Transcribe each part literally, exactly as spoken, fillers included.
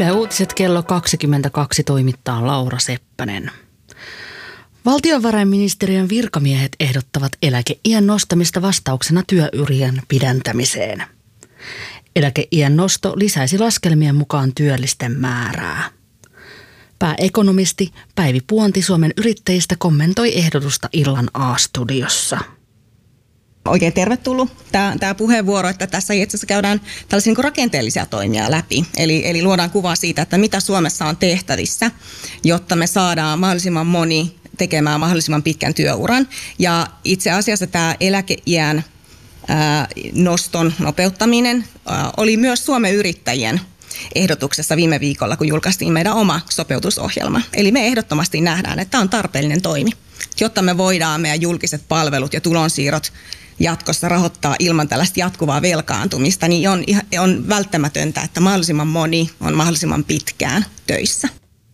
Yle Uutiset kello kaksikymmentäkaksi toimittaa Laura Seppänen. Valtiovarainministeriön virkamiehet ehdottavat eläkeiän nostamista vastauksena työurien pidentämiseen. Eläkeiän nosto lisäisi laskelmien mukaan työllisten määrää. Pääekonomisti Päivi Puonti Suomen Yrittäjistä kommentoi ehdotusta illan A-studiossa. Oikein tervetullut tämä, tämä puheenvuoro, että tässä itse asiassa käydään tällaisia niin rakenteellisia toimia läpi. Eli, eli luodaan kuvaa siitä, että mitä Suomessa on tehtävissä, jotta me saadaan mahdollisimman moni tekemään mahdollisimman pitkän työuran. Ja itse asiassa tämä eläkeiän ää, noston nopeuttaminen ää, oli myös Suomen Yrittäjien ehdotuksessa viime viikolla, kun julkaistiin meidän oma sopeutusohjelma. Eli me ehdottomasti nähdään, että tämä on tarpeellinen toimi, jotta me voidaan meidän julkiset palvelut ja tulonsiirrot jatkossa rahoittaa ilman tällaista jatkuvaa velkaantumista, niin on, on välttämätöntä, että mahdollisimman moni on mahdollisimman pitkään töissä.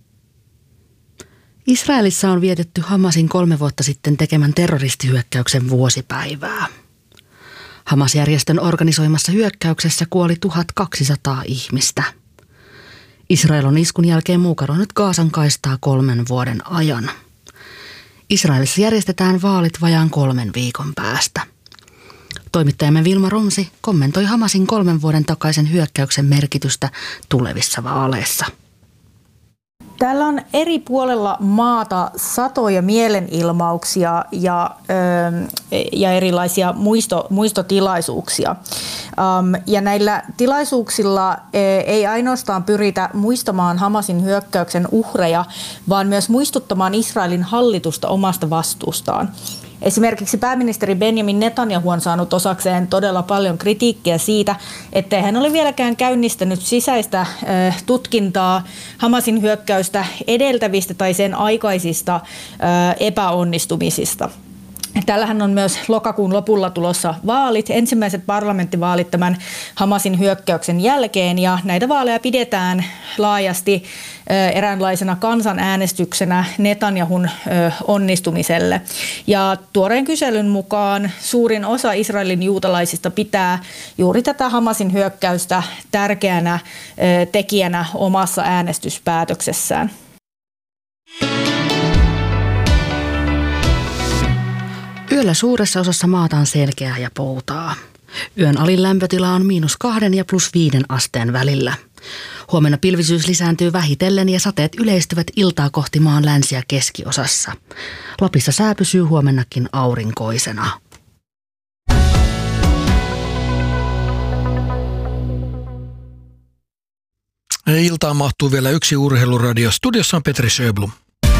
Israelissa on vietetty Hamasin kolme vuotta sitten tekemän terroristihyökkäyksen vuosipäivää. Hamas-järjestön organisoimassa hyökkäyksessä kuoli tuhatkaksisataa ihmistä. Israel on iskun jälkeen muukaroinut Gazan kaistaa kolmen vuoden ajan. Israelissa järjestetään vaalit vajaan kolmen viikon päästä. Toimittajamme Vilma Rumsi kommentoi Hamasin kolmen vuoden takaisen hyökkäyksen merkitystä tulevissa vaaleissa. Täällä on eri puolella maata satoja mielenilmauksia ja, ja erilaisia muisto, muistotilaisuuksia. Ja näillä tilaisuuksilla ei ainoastaan pyritä muistamaan Hamasin hyökkäyksen uhreja, vaan myös muistuttamaan Israelin hallitusta omasta vastuustaan. Esimerkiksi pääministeri Benjamin Netanyahu on saanut osakseen todella paljon kritiikkiä siitä, ettei hän ole vieläkään käynnistänyt sisäistä tutkintaa Hamasin hyökkäystä edeltävistä tai sen aikaisista epäonnistumisista. Tällähän on myös lokakuun lopulla tulossa vaalit, ensimmäiset parlamenttivaalit tämän Hamasin hyökkäyksen jälkeen, ja näitä vaaleja pidetään laajasti eräänlaisena kansanäänestyksenä Netanyahun onnistumiselle. Ja tuoreen kyselyn mukaan suurin osa Israelin juutalaisista pitää juuri tätä Hamasin hyökkäystä tärkeänä tekijänä omassa äänestyspäätöksessään. Yöllä suuressa osassa maata on selkeää ja poutaa. Yön alin lämpötila on miinus kahden ja plus viiden asteen välillä. Huomenna pilvisyys lisääntyy vähitellen ja sateet yleistyvät iltaa kohti maan länsi- ja keskiosassa. Lapissa sää pysyy huomennakin aurinkoisena. Iltaan mahtuu vielä yksi urheiluradio. Studiossa on Petri Sjöblom.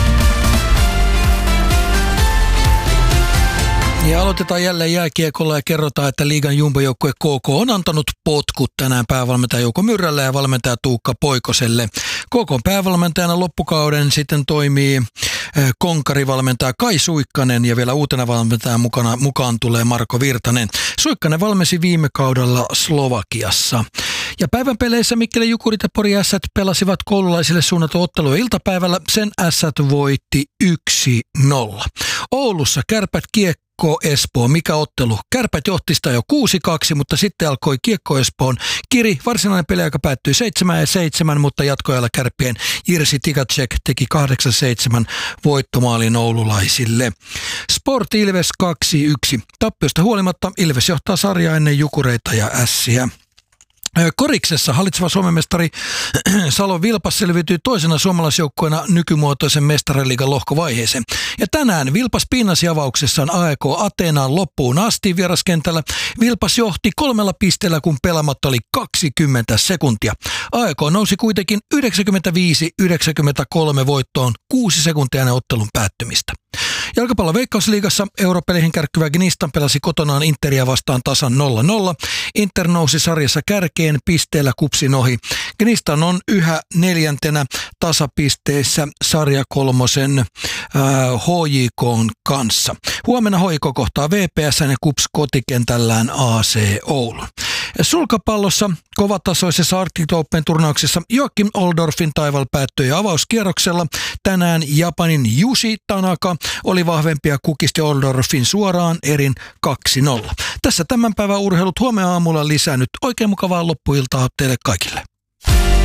Ja aloitetaan jälleen jääkiekolla ja kerrotaan, että liigan jumbojoukkue K K on antanut potkut tänään päävalmentaja Jouko Myrrälle ja valmentaja Tuukka Poikoselle. K K:n päävalmentajana loppukauden sitten toimii konkarivalmentaja Kai Suikkanen ja vielä uutena valmentajan mukana, mukaan tulee Marko Virtanen. Suikkanen valmensi viime kaudella Slovakiassa. Ja päivän peleissä Mikkelin Jukurit ja Pori Ässät pelasivat koululaisille suunnatun ottelua iltapäivällä. Sen Ässät voitti yksi nolla. Oulussa Kärpät Kiekko Espoo. Mikä ottelu? Kärpät johti sitä jo kuusi kaksi, mutta sitten alkoi Kiekko Espoon kiri. Varsinainen peliaika päättyi seitsemän seitsemän, mutta jatkoajalla Kärppien Jirsi Tikacek teki kahdeksan seitsemän voittomaalin oululaisille. Sport Ilves kaksi yksi. Tappiosta huolimatta Ilves johtaa sarjaa ennen Jukureita ja Ässiä. Koriksessa hallitseva Suomen mestari Salon Vilpas selviytyi toisena suomalaisjoukkueena nykymuotoisen mestariliigan lohkovaiheeseen. Ja tänään Vilpas pinnasi avauksessaan A E K Ateenaan loppuun asti vieraskentällä. Vilpas johti kolmella pisteellä, kun pelaamatta oli kaksikymmentä sekuntia. A E K nousi kuitenkin yhdeksänkymmentäviisi yhdeksänkymmentäkolme voittoon kuusi sekuntia ennen ottelun päättymistä. Jalkapallon Veikkausliigassa Eurooppa-peleihin kärkkyvä Gnistan pelasi kotonaan Interia vastaan tasan nolla nolla. Inter nousi sarjassa kärkeen pisteellä Kupsin ohi. Gnistan on yhä neljäntenä tasapisteessä sarja kolmosen äh, H J K:n kanssa. Huomenna H J K kohtaa V P S ja Kups kotikentällään A C Oulun. Sulkapallossa kovatasoisessa Arctic Open -turnauksessa Joakim Oldorfin taival päättyi avauskierroksella. Tänään Japanin Yushi Tanaka oli vahvempi ja kukisti Oldorfin suoraan erin kaksi nolla. Tässä tämän päivän urheilut. Huomenna aamulla lisää. Nyt oikein mukavaa loppuiltaa teille kaikille.